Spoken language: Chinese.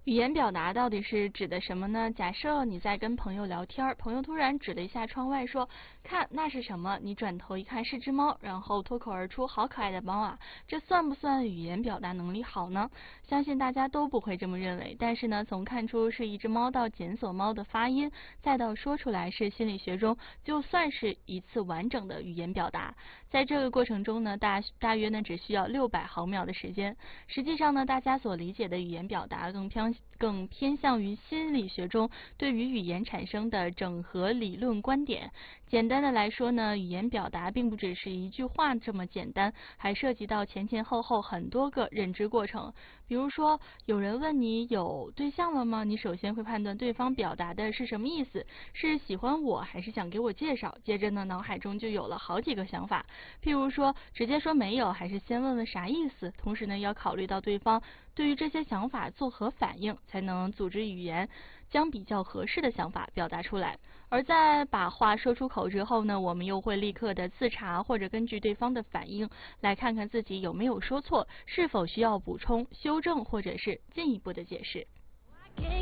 语言表达到底是指的什么呢？假设你在跟朋友聊天，朋友突然指了一下窗外说：“看，那是什么？”你转头一看是只猫，然后脱口而出：“好可爱的猫啊！”这算不算语言表达能力好呢？相信大家都不会这么认为。但是呢，从看出是一只猫到检索猫的发音，再到说出来，是心理学中就算是一次完整的语言表达。在这个过程中呢，大约呢只需要600毫秒的时间。实际上呢，大家所理解的语言表达更偏向于心理学中对于语言产生的整合理论观点。简单的来说呢，语言表达并不只是一句话这么简单，还涉及到前前后后很多个认知过程。比如说，有人问你有对象了吗？你首先会判断对方表达的是什么意思，是喜欢我还是想给我介绍？接着呢，脑海中就有了好几个想法，譬如说直接说没有，还是先问问啥意思？同时呢，要考虑到对方对于这些想法作何反应，才能组织语言将比较合适的想法表达出来。而在把话说出口之后呢，我们又会立刻的自查，或者根据对方的反应来看看自己有没有说错，是否需要补充、修正或者是进一步的解释。